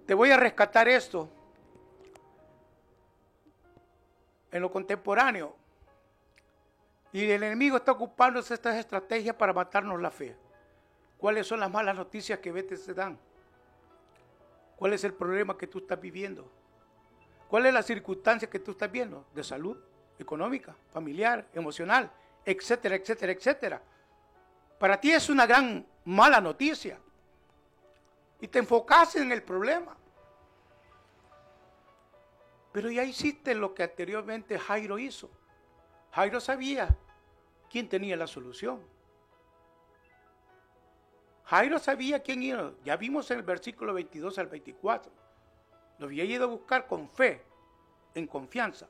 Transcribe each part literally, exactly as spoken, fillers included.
Te voy a rescatar esto. En lo contemporáneo. Y el enemigo está ocupándose de estas estrategias para matarnos la fe. ¿Cuáles son las malas noticias que veces se dan? ¿Cuál es el problema que tú estás viviendo? ¿Cuál es la circunstancia que tú estás viendo? De salud, económica, familiar, emocional, etcétera, etcétera, etcétera. Para ti es una gran mala noticia. Y te enfocas en el problema. Pero ya hiciste lo que anteriormente Jairo hizo. Jairo sabía quién tenía la solución. Jairo sabía quién iba. Ya vimos en el versículo veintidós al veinticuatro. Lo había ido a buscar con fe, en confianza.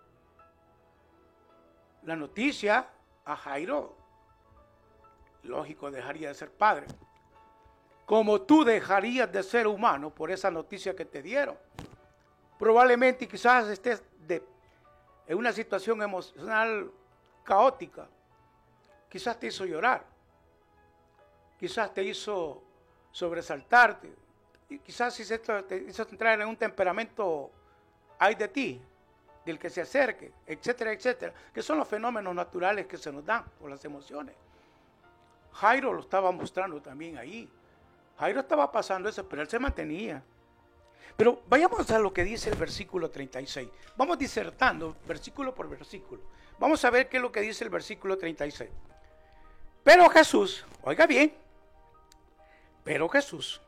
La noticia a Jairo, lógico, dejaría de ser padre. Como tú dejarías de ser humano por esa noticia que te dieron. Probablemente quizás estés de, en una situación emocional caótica. Quizás te hizo llorar. Quizás te hizo sobresaltarte. Y quizás te hizo entrar en un temperamento ay de ti, del que se acerque, etcétera, etcétera. Que son los fenómenos naturales que se nos dan por las emociones. Jairo lo estaba mostrando también ahí. Jairo estaba pasando eso, pero él se mantenía. Pero vayamos a lo que dice el versículo treinta y seis. Vamos disertando versículo por versículo. Vamos a ver qué es lo que dice el versículo treinta y seis. Pero Jesús, oiga bien, pero Jesús,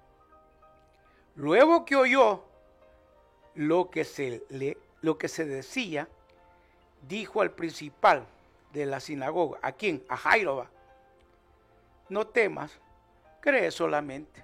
luego que oyó lo que se, le, lo que se decía, dijo al principal de la sinagoga, ¿a quién? A Jairo, no temas, cree solamente.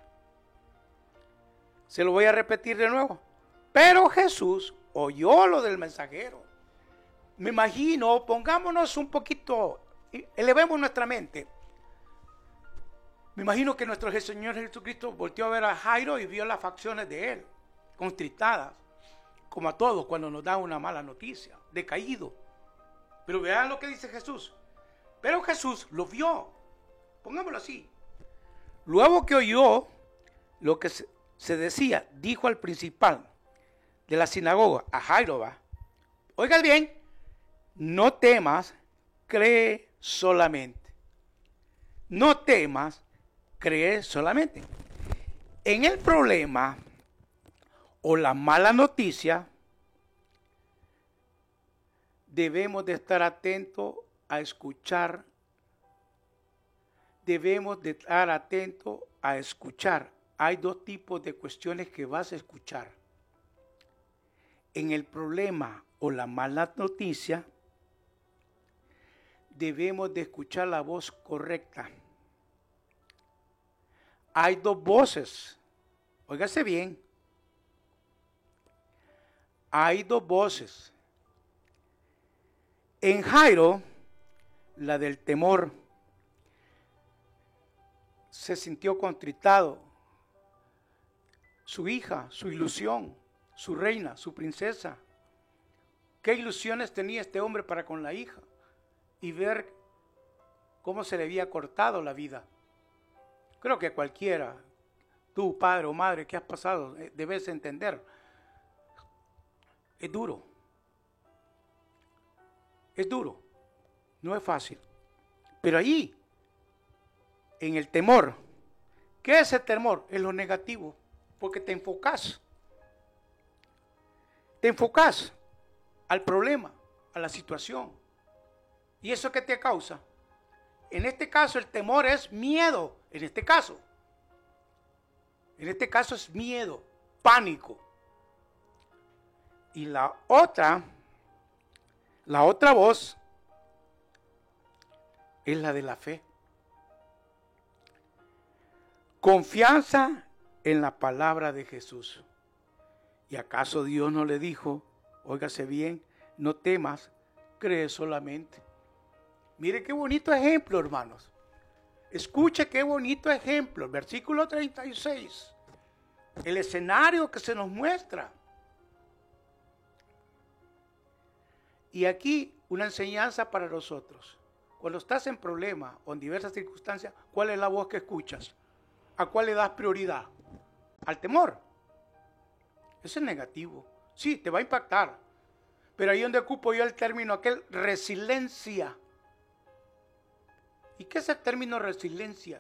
Se lo voy a repetir de nuevo. Pero Jesús oyó lo del mensajero. Me imagino, pongámonos un poquito, elevemos nuestra mente. Me imagino que nuestro Señor Jesucristo volteó a ver a Jairo y vio las facciones de él, constrictadas, como a todos cuando nos dan una mala noticia, decaído. Pero vean lo que dice Jesús. Pero Jesús lo vio, pongámoslo así. Luego que oyó lo que se, se decía, dijo al principal de la sinagoga, a Jairo, va, oiga bien, no temas, cree solamente. No temas, cree solamente. En el problema o la mala noticia, debemos de estar atentos a escuchar. Debemos de estar atentos a escuchar. Hay dos tipos de cuestiones que vas a escuchar. En el problema o la mala noticia, debemos de escuchar la voz correcta. Hay dos voces. Óigase bien. Hay dos voces. En Jairo, la del temor, se sintió contritado. Su hija, su ilusión, su reina, su princesa. ¿Qué ilusiones tenía este hombre para con la hija? Y ver cómo se le había cortado la vida. Creo que cualquiera, tú, padre o madre, que has pasado, debes entender. Es duro. Es duro. No es fácil. Pero ahí, en el temor, ¿qué es el temor? Es lo negativo, porque te enfocas. Te enfocas al problema, a la situación. ¿Y eso qué te causa? En este caso el temor es miedo, en este caso. En este caso es miedo, pánico. Y la otra, la otra voz es la de la fe. Confianza en la palabra de Jesús. ¿Y acaso Dios no le dijo, óigase bien, no temas, cree solamente? Mire qué bonito ejemplo, hermanos. Escuche qué bonito ejemplo. Versículo treinta y seis. El escenario que se nos muestra. Y aquí una enseñanza para nosotros. Cuando estás en problemas o en diversas circunstancias, ¿cuál es la voz que escuchas? ¿A cuál le das prioridad? Al temor. Eso es negativo. Sí, te va a impactar. Pero ahí donde ocupo yo el término aquel, resiliencia. ¿Y qué es el término resiliencia?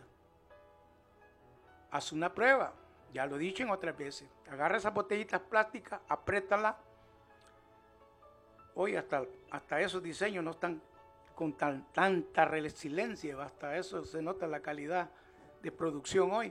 Haz una prueba. Ya lo he dicho en otras veces. Agarra esas botellitas plásticas, apriétalas. Hoy hasta, hasta esos diseños no están con tan, tanta resiliencia. Hasta eso se nota la calidad de producción hoy.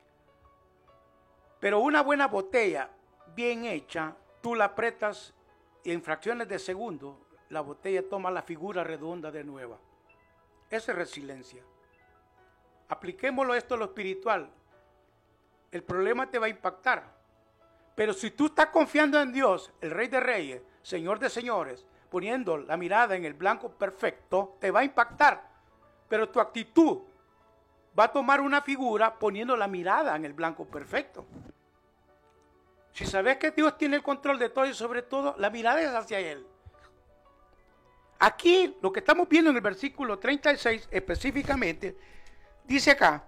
Pero una buena botella bien hecha, tú la aprietas y en fracciones de segundo la botella toma la figura redonda de nueva. Esa es resiliencia. Apliquémoslo esto a lo espiritual. El problema te va a impactar. Pero si tú estás confiando en Dios, el Rey de Reyes, Señor de Señores, poniendo la mirada en el blanco perfecto, te va a impactar. Pero tu actitud va a tomar una figura poniendo la mirada en el blanco perfecto. Si sabes que Dios tiene el control de todo y sobre todo, la mirada es hacia Él. Aquí, lo que estamos viendo en el versículo treinta y seis específicamente, dice acá,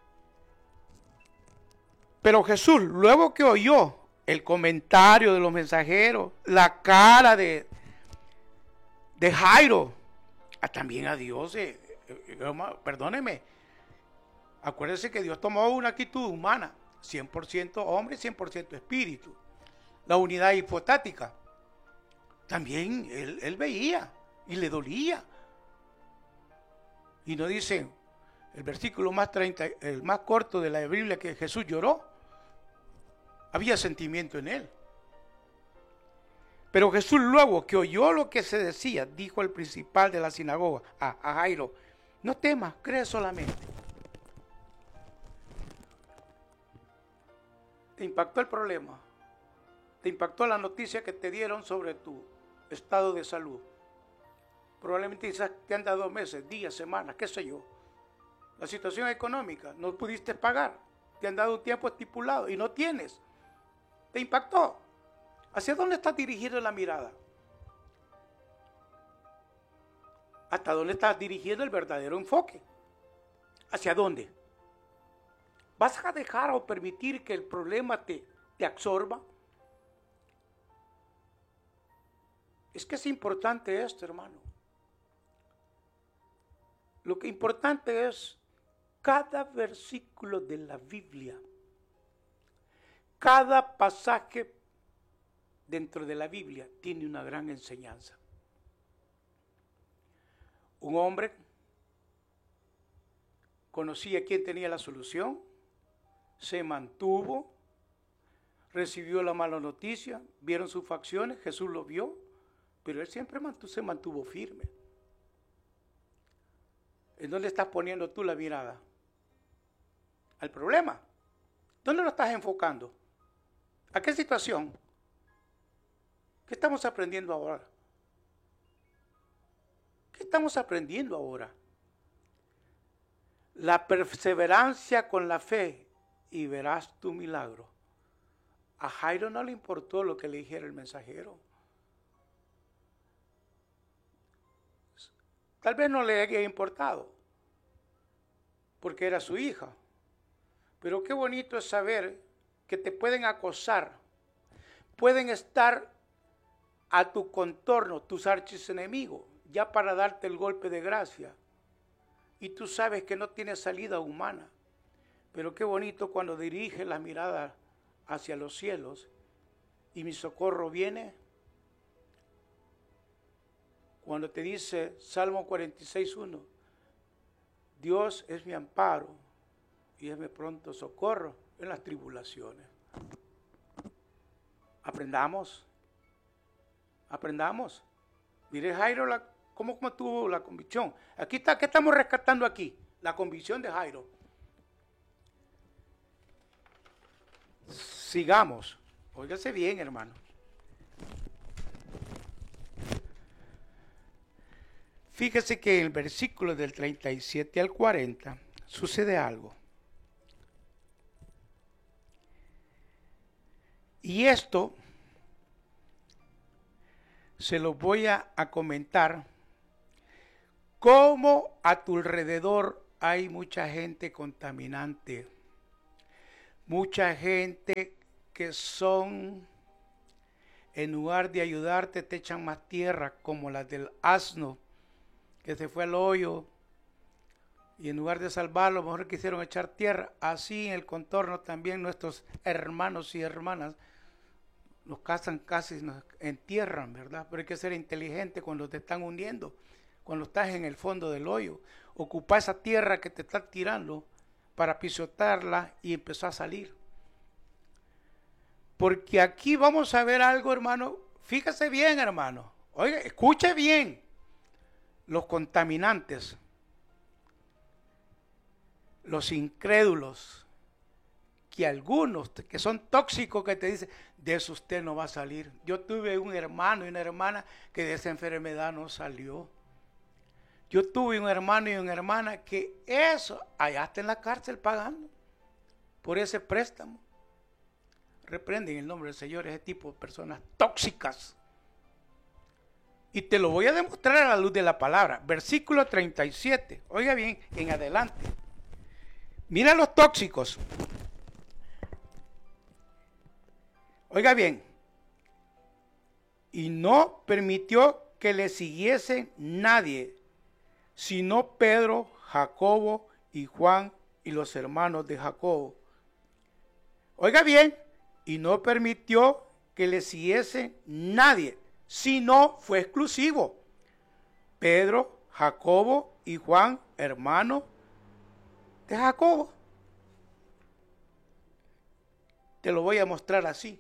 pero Jesús, luego que oyó el comentario de los mensajeros, la cara de, de Jairo, a, también a Dios, eh, eh, perdóneme, acuérdense que Dios tomó una actitud humana, cien por ciento hombre, cien por ciento espíritu, la unidad hipotática. También él, él veía y le dolía. Y no dice el versículo más treinta, el más corto de la Biblia, que Jesús lloró. Había sentimiento en él. Pero Jesús, luego que oyó lo que se decía, dijo al principal de la sinagoga, a, a Jairo, no temas, cree solamente. ¿Te impactó el problema? ¿Te impactó la noticia que te dieron sobre tu estado de salud? Probablemente quizás te han dado meses, días, semanas, qué sé yo. La situación económica, no pudiste pagar, te han dado un tiempo estipulado y no tienes. ¿Te impactó? ¿Hacia dónde estás dirigiendo la mirada? ¿Hasta dónde estás dirigiendo el verdadero enfoque? ¿Hacia dónde? ¿Vas a dejar o permitir que el problema te, te absorba? Es que es importante esto, hermano. Lo que es importante es cada versículo de la Biblia, cada pasaje dentro de la Biblia tiene una gran enseñanza. Un hombre conocía quién tenía la solución, se mantuvo, recibió la mala noticia, vieron sus facciones, Jesús lo vio, pero él siempre mantuvo, se mantuvo firme. ¿En dónde estás poniendo tú la mirada? ¿Al problema? ¿Dónde lo estás enfocando? ¿A qué situación? ¿Qué estamos aprendiendo ahora? ¿Qué estamos aprendiendo ahora? La perseverancia con la fe y verás tu milagro. A Jairo no le importó lo que le dijera el mensajero. Tal vez no le haya importado, porque era su hija. Pero qué bonito es saber que te pueden acosar, pueden estar a tu contorno, tus archienemigos, ya para darte el golpe de gracia. Y tú sabes que no tienes salida humana. Pero qué bonito cuando diriges la mirada hacia los cielos y mi socorro viene. Cuando te dice Salmo cuarenta y seis, uno, Dios es mi amparo y es mi pronto socorro en las tribulaciones. Aprendamos, aprendamos. Mire Jairo, la, cómo, cómo tuvo la convicción. Aquí está, ¿qué estamos rescatando aquí? La convicción de Jairo. Sigamos. Óigase bien, hermano. Fíjese que en el versículo del treinta y siete al cuarenta sucede algo. Y esto se lo voy a, a comentar. Cómo a tu alrededor hay mucha gente contaminante. Mucha gente que son En lugar de ayudarte, te echan más tierra, como las del asno, que se fue al hoyo, y en lugar de salvarlo, mejor quisieron echar tierra. Así en el contorno también nuestros hermanos y hermanas nos casan casi, nos entierran, ¿verdad? Pero hay que ser inteligente cuando te están hundiendo, cuando estás en el fondo del hoyo. Ocupa esa tierra que te están tirando para pisotearla y empezar a salir. Porque aquí vamos a ver algo, hermano. Fíjese bien, hermano. Oiga, escuche bien. Los contaminantes, los incrédulos, que algunos que son tóxicos, que te dicen, de eso usted no va a salir. Yo tuve un hermano y una hermana que de esa enfermedad no salió. Yo tuve un hermano y una hermana que eso, allá está en la cárcel pagando por ese préstamo. Reprenden en el nombre del Señor ese tipo de personas tóxicas. Y te lo voy a demostrar a la luz de la palabra. Versículo treinta y siete. Oiga bien, en adelante. Mira los tóxicos. Oiga bien. Y no permitió que le siguiese nadie, sino Pedro, Jacobo y Juan y los hermanos de Jacobo. Oiga bien. Y no permitió que le siguiese nadie, sino fue exclusivo. Pedro, Jacobo y Juan, hermanos de Jacobo. Te lo voy a mostrar así.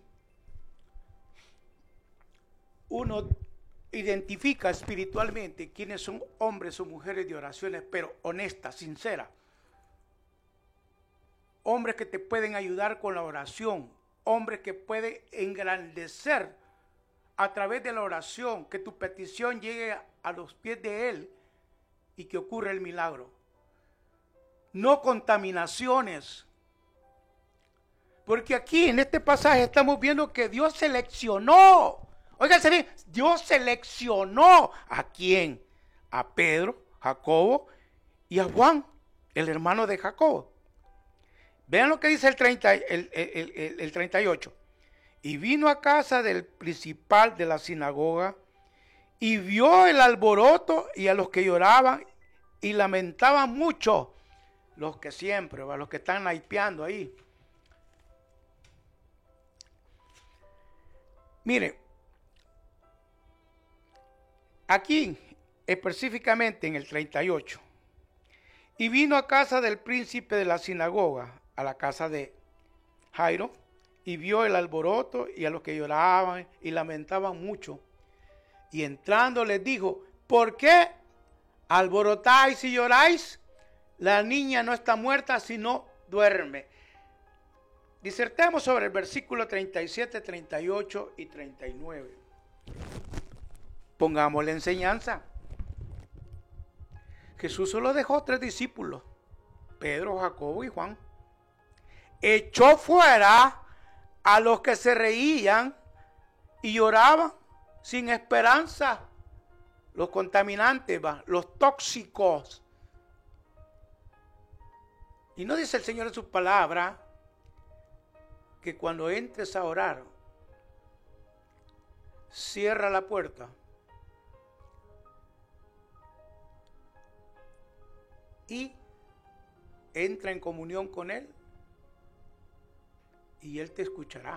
Uno identifica espiritualmente quiénes son hombres o mujeres de oraciones, pero honestas, sinceras. Hombres que te pueden ayudar con la oración. Hombres que pueden engrandecer a través de la oración, que tu petición llegue a los pies de Él y que ocurra el milagro. No contaminaciones. Porque aquí en este pasaje estamos viendo que Dios seleccionó. Óiganse bien, Dios seleccionó ¿a quién? A Pedro, Jacobo y a Juan, el hermano de Jacobo. Vean lo que dice el, treinta, el, el, el, el treinta y ocho. Y vino a casa del principal de la sinagoga y vio el alboroto y a los que lloraban y lamentaban mucho. Los que siempre, a los que están naipeando ahí. Mire, aquí específicamente en el treinta y ocho. Y vino a casa del príncipe de la sinagoga, a la casa de Jairo, y vio el alboroto y a los que lloraban y lamentaban mucho. Y entrando les dijo, ¿por qué alborotáis y lloráis? La niña no está muerta, sino duerme. Disertemos sobre el versículo treinta y siete, treinta y ocho y treinta y nueve. Pongamos la enseñanza. Jesús solo dejó tres discípulos, Pedro, Jacobo y Juan. Echó fuera a los que se reían y lloraban sin esperanza, los contaminantes, los tóxicos. Y no dice el Señor en su palabra que cuando entres a orar, cierra la puerta y entra en comunión con Él y Él te escuchará.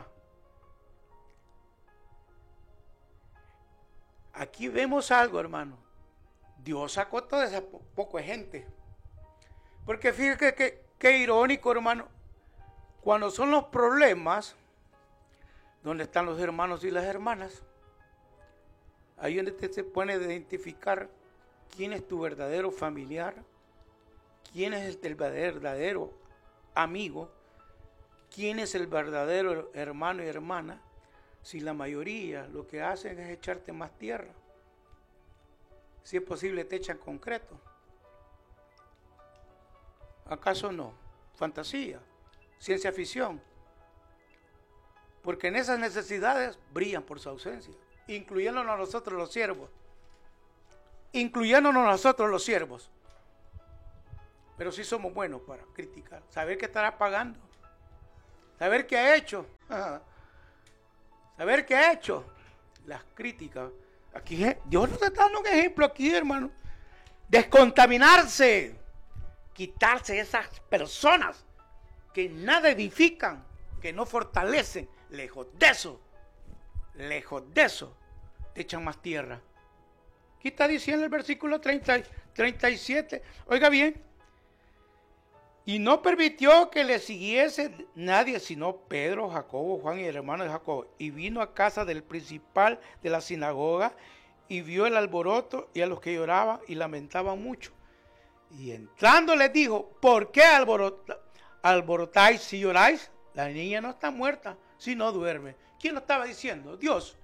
Aquí vemos algo, hermano. Dios sacó toda esa po poco de gente. Porque fíjate que, que irónico, hermano. Cuando son los problemas, donde están los hermanos y las hermanas, ahí donde te se puede identificar quién es tu verdadero familiar, quién es el verdadero amigo, quién es el verdadero hermano y hermana, si la mayoría lo que hacen es echarte más tierra. Si es posible te echan concreto. ¿Acaso no? Fantasía, ciencia ficción. Porque en esas necesidades brillan por su ausencia, incluyéndonos a nosotros los siervos. Incluyéndonos a nosotros los siervos. Pero sí somos buenos para criticar. Saber qué estará pagando. Saber qué ha hecho. Saber qué ha hecho. las críticas. Aquí Dios nos está dando un ejemplo aquí, hermano. Descontaminarse, quitarse esas personas que nada edifican, que no fortalecen. Lejos de eso, lejos de eso, te echan más tierra. Aquí está diciendo el versículo treinta, treinta y siete. Oiga bien. Y no permitió que le siguiese nadie, sino Pedro, Jacobo, Juan y el hermano de Jacobo. Y vino a casa del principal de la sinagoga y vio el alboroto y a los que lloraban y lamentaban mucho. Y entrando les dijo, ¿por qué alborot- alborotáis si lloráis? La niña no está muerta, sino duerme. ¿Quién lo estaba diciendo? Dios,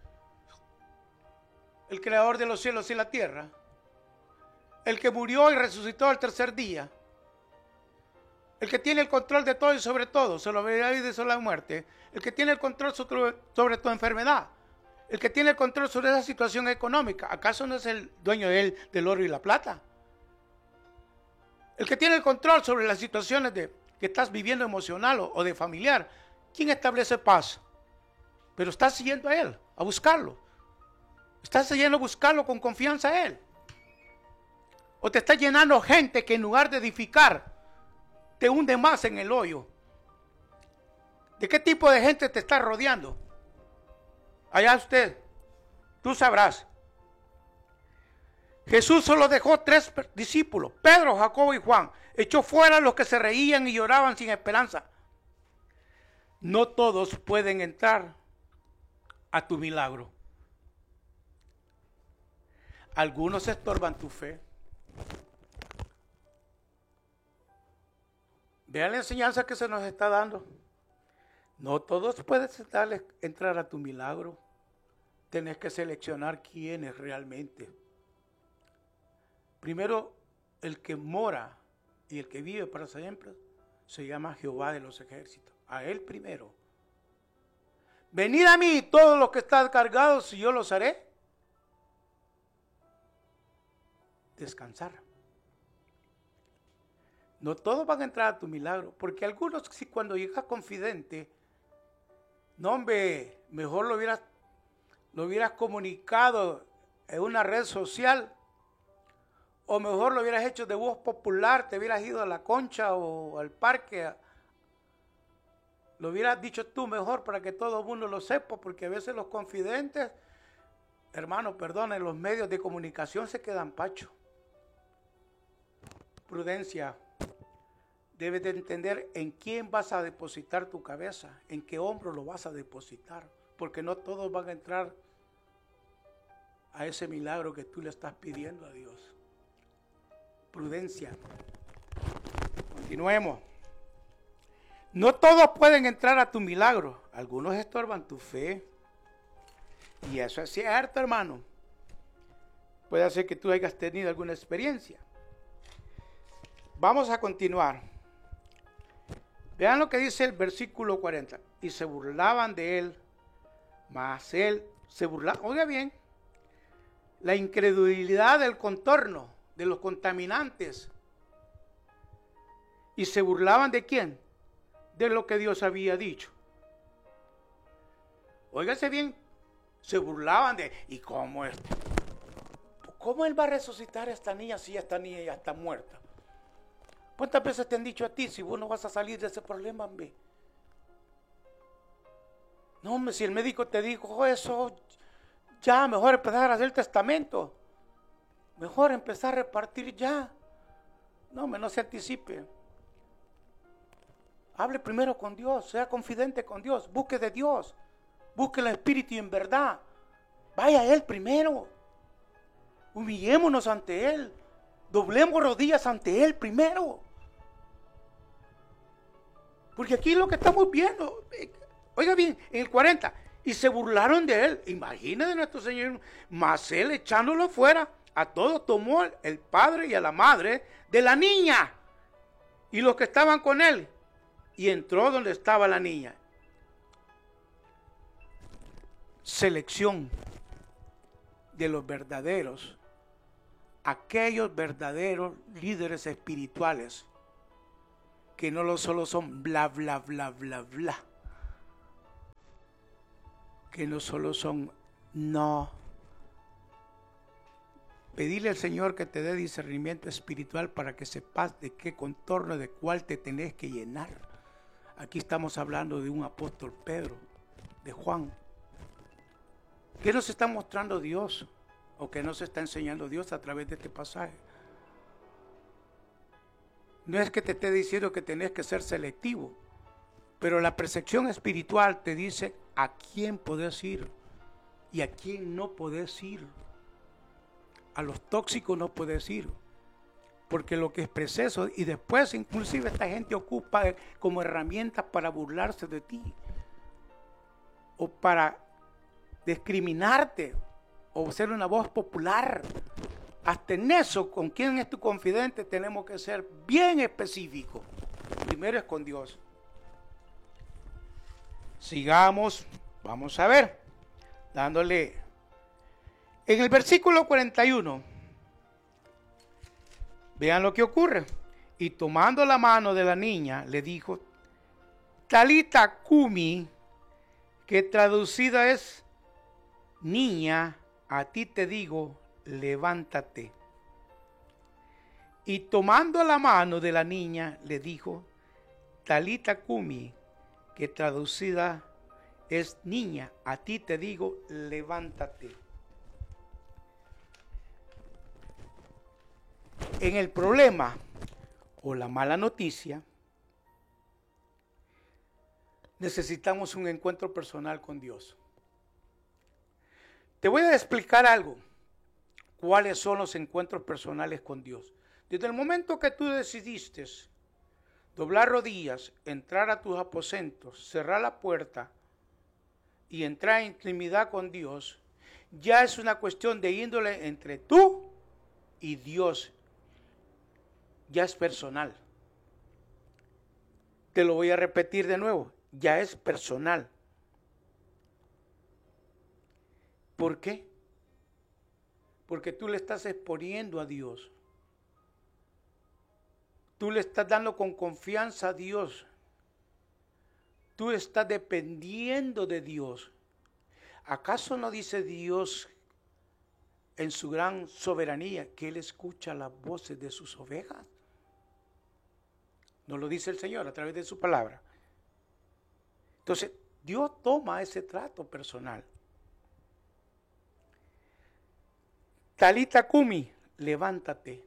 el creador de los cielos y la tierra, el que murió y resucitó al tercer día, el que tiene el control de todo y sobre todo, sobre la vida y sobre la muerte, el que tiene el control sobre, sobre tu enfermedad, el que tiene el control sobre esa situación económica. ¿Acaso no es el dueño de él, del oro y la plata? El que tiene el control sobre las situaciones de, que estás viviendo emocional o, o de familiar. ¿Quién establece paz? Pero estás siguiendo a él, a buscarlo. Estás yendo a buscarlo con confianza a él. O te está llenando gente que en lugar de edificar, te hunde más en el hoyo. ¿De qué tipo de gente te está rodeando? Allá usted, tú sabrás. Jesús solo dejó tres discípulos, Pedro, Jacobo y Juan. Echó fuera a los que se reían y lloraban sin esperanza. No todos pueden entrar a tu milagro. Algunos estorban tu fe. Vean la enseñanza que se nos está dando. No todos pueden entrar a tu milagro. Tienes que seleccionar quiénes realmente. Primero, el que mora y el que vive para siempre se llama Jehová de los ejércitos. A él primero. Venid a mí todos los que están cargados y yo los haré descansar. No todos van a entrar a tu milagro, porque algunos, si cuando llegas confidente, no hombre, mejor lo hubieras, lo hubieras comunicado en una red social, o mejor lo hubieras hecho de voz popular, te hubieras ido a la concha o al parque, lo hubieras dicho tú mejor para que todo el mundo lo sepa, porque a veces los confidentes, hermano, perdona, en los medios de comunicación se quedan pacho. Prudencia. Debes de entender en quién vas a depositar tu cabeza, en qué hombro lo vas a depositar, porque no todos van a entrar a ese milagro que tú le estás pidiendo a Dios. Prudencia. Continuemos. No todos pueden entrar a tu milagro, algunos estorban tu fe. Y eso es cierto, hermano. Puede ser que tú hayas tenido alguna experiencia. Vamos a continuar. Vean lo que dice el versículo cuarenta. Y se burlaban de él, mas él se burlaba. Oiga bien, la incredulidad del contorno, de los contaminantes. ¿Y se burlaban de quién? De lo que Dios había dicho. Óigase bien, se burlaban de, ¿y cómo es? ¿Cómo él va a resucitar a esta niña si esta niña ya está muerta? ¿Cuántas veces te han dicho a ti, si vos no vas a salir de ese problema, hombre? No, hombre, si el médico te dijo eso, ya, mejor empezar a hacer el testamento. Mejor empezar a repartir ya. No, hombre, no se anticipe. Hable primero con Dios, sea confidente con Dios, busque de Dios, busque el Espíritu y en verdad. Vaya a Él primero. Humillémonos ante Él. Doblemos rodillas ante Él primero. Porque aquí lo que estamos viendo, oiga bien, en el cuarenta, y se burlaron de Él. Imagínense nuestro Señor, mas Él echándolo fuera, a todos tomó el padre y a la madre de la niña y los que estaban con Él, y entró donde estaba la niña. Selección de los verdaderos, aquellos verdaderos líderes espirituales que no lo solo son bla bla bla bla bla, que no solo son No. Pedirle al Señor que te dé discernimiento espiritual para que sepas de qué contorno, de cuál te tenés que llenar. Aquí estamos hablando de un apóstol Pedro, de Juan. ¿Qué nos está mostrando Dios? ¿O qué nos está enseñando Dios a través de este pasaje? No es que te esté diciendo que tenés que ser selectivo, pero la percepción espiritual te dice a quién podés ir y a quién no podés ir. A los tóxicos no podés ir, porque lo que es proceso, y después inclusive esta gente ocupa como herramientas para burlarse de ti, o para discriminarte, o ser una voz popular. Hasta en eso, con quién es tu confidente, tenemos que ser bien específicos. Primero es con Dios. Sigamos, vamos a ver, dándole. En el versículo cuarenta y uno, vean lo que ocurre. Y tomando la mano de la niña, le dijo, Talita Kumi, que traducida es, niña, a ti te digo, levántate. Y tomando la mano de la niña, le dijo, Talita Kumi, que traducida es, niña, a ti te digo, levántate. En el problema o la mala noticia, necesitamos un encuentro personal con Dios. Te voy a explicar algo. ¿Cuáles son los encuentros personales con Dios? Desde el momento que tú decidiste doblar rodillas, entrar a tus aposentos, cerrar la puerta y entrar en intimidad con Dios, ya es una cuestión de índole entre tú y Dios. Ya es personal. Te lo voy a repetir de nuevo, ya es personal. ¿Por qué? Porque tú le estás exponiendo a Dios. Tú le estás dando con confianza a Dios. Tú estás dependiendo de Dios. ¿Acaso no dice Dios en su gran soberanía que Él escucha las voces de sus ovejas? Nos lo dice el Señor a través de su palabra. Entonces, Dios toma ese trato personal. Talita Kumi, levántate.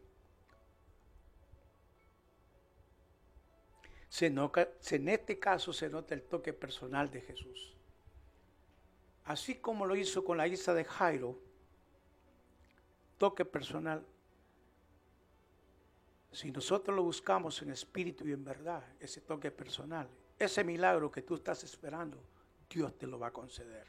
Se nota, en este caso se nota el toque personal de Jesús. Así como lo hizo con la hija de Jairo, toque personal. Si nosotros lo buscamos en espíritu y en verdad, ese toque personal, ese milagro que tú estás esperando, Dios te lo va a conceder.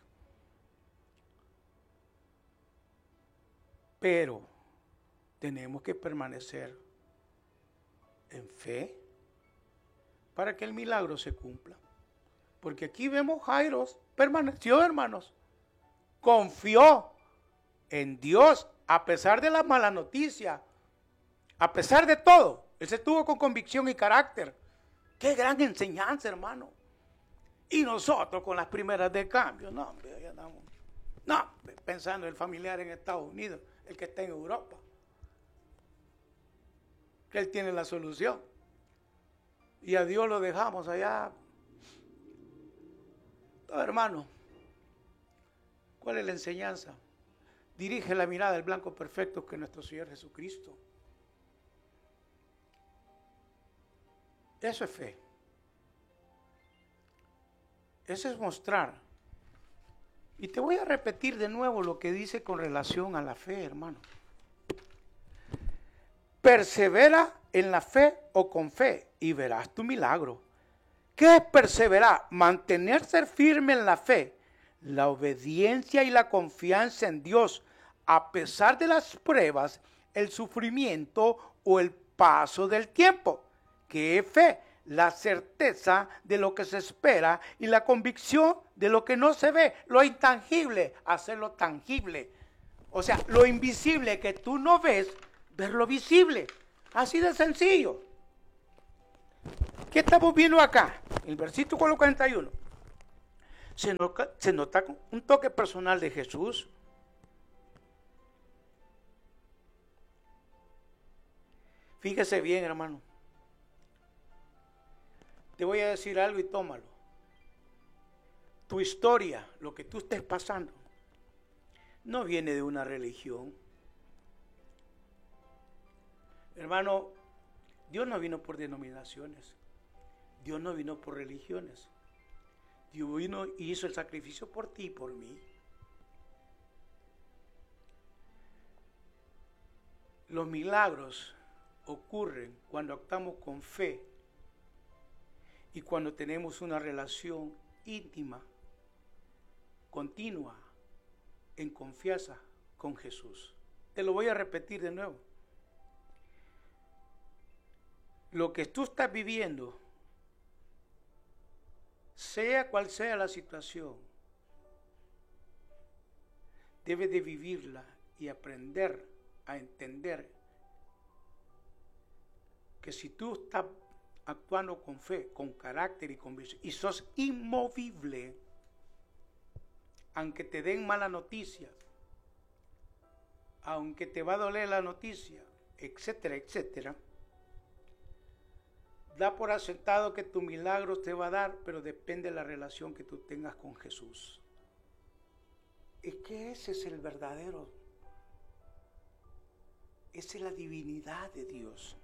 Pero tenemos que permanecer en fe para que el milagro se cumpla. Porque aquí vemos Jairo permaneció, hermanos, confió en Dios a pesar de la mala noticia, a pesar de todo. Él se estuvo con convicción y carácter. Qué gran enseñanza, hermano. Y nosotros con las primeras de cambio, no, hombre, ya andamos, no, pensando en el familiar en Estados Unidos, el que está en Europa, que él tiene la solución. Y a Dios lo dejamos allá. No, hermano, ¿cuál es la enseñanza? Dirige la mirada al blanco perfecto que es nuestro Señor Jesucristo. Eso es fe. Eso es mostrar. Y te voy a repetir de nuevo lo que dice con relación a la fe, hermano. Persevera en la fe o con fe y verás tu milagro. ¿Qué es perseverar? Mantenerse firme en la fe, la obediencia y la confianza en Dios, a pesar de las pruebas, el sufrimiento o el paso del tiempo. ¿Qué es fe? La certeza de lo que se espera y la convicción de lo que no se ve, lo intangible, hacerlo tangible. O sea, lo invisible que tú no ves, verlo visible. Así de sencillo. ¿Qué estamos viendo acá? El versículo cuarenta y uno. Se nota, se nota un toque personal de Jesús. Fíjese bien, hermano. Te voy a decir algo y tómalo. Tu historia, lo que tú estés pasando, no viene de una religión. Hermano, Dios no vino por denominaciones. Dios no vino por religiones. Dios vino y hizo el sacrificio por ti y por mí. Los milagros ocurren cuando actuamos con fe y cuando tenemos una relación íntima, continua, en confianza con Jesús. Te lo voy a repetir de nuevo. Lo que tú estás viviendo, sea cual sea la situación, debes de vivirla y aprender a entender que si tú estás actuando con fe, con carácter y convicción, y sos inmovible, aunque te den mala noticia, aunque te va a doler la noticia, etcétera, etcétera, da por asentado que tu milagro te va a dar, pero depende de la relación que tú tengas con Jesús. Es que ese es el verdadero, esa es la divinidad de Dios.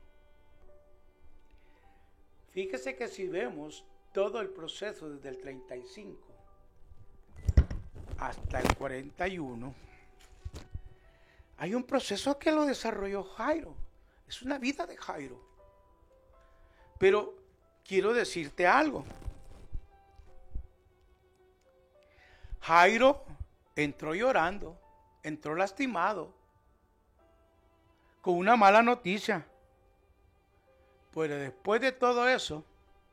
Fíjese que si vemos todo el proceso desde el treinta y cinco hasta el cuarenta y uno, hay un proceso que lo desarrolló Jairo. Es una vida de Jairo. Pero quiero decirte algo. Jairo entró llorando, entró lastimado, con una mala noticia. Pero después de todo eso,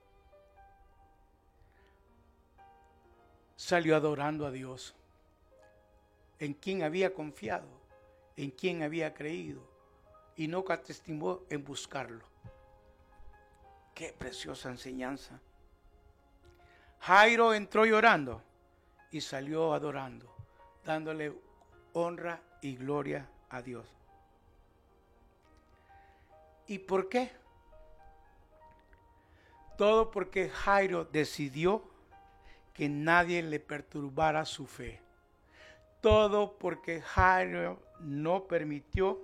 salió adorando a Dios, en quien había confiado, en quien había creído, y no escatimó en buscarlo. Qué preciosa enseñanza. Jairo entró llorando y salió adorando, dándole honra y gloria a Dios. ¿Y por qué? Todo porque Jairo decidió que nadie le perturbara su fe. Todo porque Jairo no permitió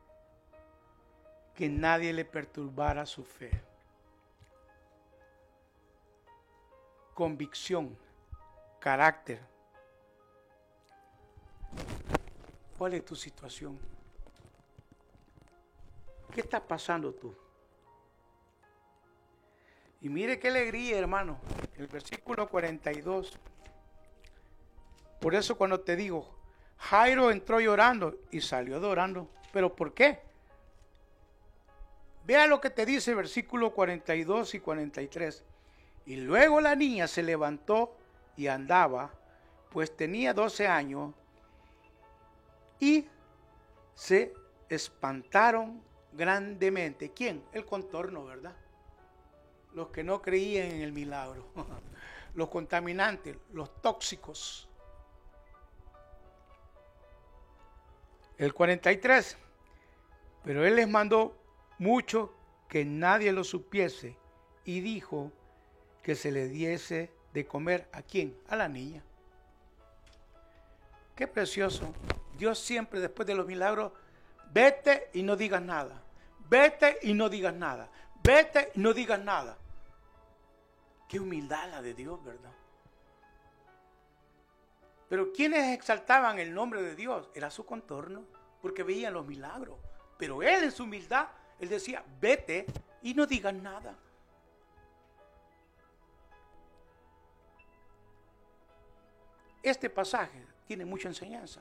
que nadie le perturbara su fe. Convicción, carácter. ¿Cuál es tu situación? ¿Qué está pasando tú? Y mire qué alegría, hermano, el versículo cuarenta y dos. Por eso cuando te digo, Jairo entró llorando y salió adorando. ¿Pero por qué? Vea lo que te dice el versículo cuarenta y dos y cuarenta y tres. Y luego la niña se levantó y andaba, pues tenía doce años, y se espantaron grandemente. ¿Quién? El contorno, ¿verdad? Los que no creían en el milagro, los contaminantes, los tóxicos. El cuarenta y tres. Pero él les mandó mucho que nadie lo supiese y dijo que se le diese de comer. ¿A quién? A la niña. Qué precioso. Dios siempre después de los milagros, vete y no digas nada. Vete y no digas nada. Vete y no digas nada. Qué humildad la de Dios, ¿verdad? Pero quienes exaltaban el nombre de Dios era su contorno, porque veían los milagros. Pero él en su humildad, él decía, vete y no digas nada. Este pasaje tiene mucha enseñanza.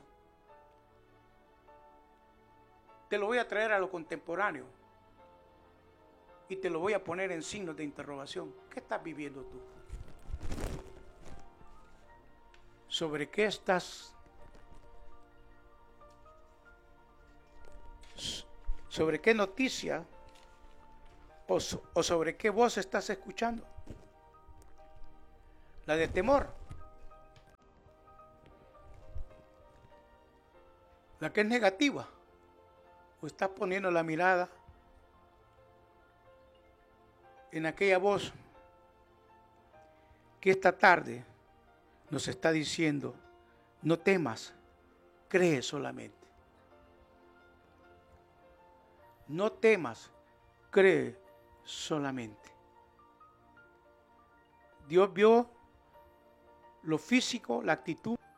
Te lo voy a traer a lo contemporáneo y te lo voy a poner en signos de interrogación. ¿Qué estás viviendo tú? ¿Sobre qué estás? ¿Sobre qué noticia o, so, o sobre qué voz estás escuchando? ¿La de temor la que es negativa, o estás poniendo la mirada en aquella voz que esta tarde nos está diciendo, no temas, cree solamente. No temas, cree solamente. Dios vio lo físico, la actitud